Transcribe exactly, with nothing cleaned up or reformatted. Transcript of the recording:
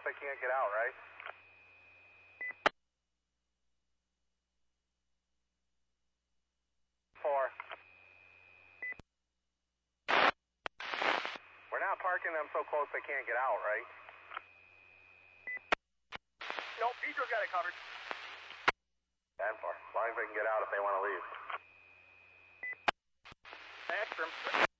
they can't get out, right? Four. We're not parking them so close they can't get out, right? Nope, Pedro's got it covered. ten four. As long as they can get out if they want to leave. Extra.